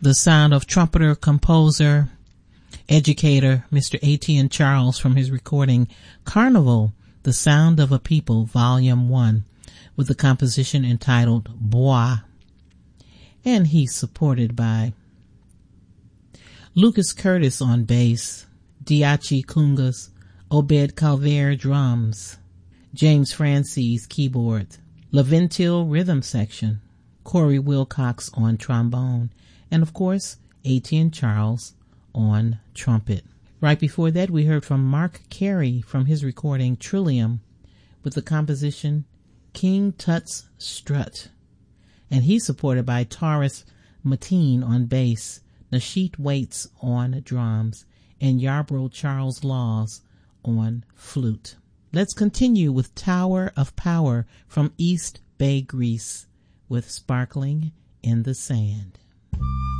the sound of trumpeter, composer, educator, Mr. A.T.N. Charles from his recording Carnival, The Sound of a People, Volume 1, with the composition entitled Bois. And he's supported by Lucas Curtis on bass, Diachi Kungas, Obed Calvaire drums, James Francis keyboard, Laventil rhythm section, Corey Wilcox on trombone, and of course, A.T.N. Charles on trumpet. Right before that, we heard from Mark Carey from his recording Trillium with the composition King Tut's Strut. And he's supported by Taurus Mateen on bass, Nasheet Waits on drums, and Yarbrough Charles Laws on flute. Let's continue with Tower of Power from East Bay, Greece, with Sparkling in the Sand.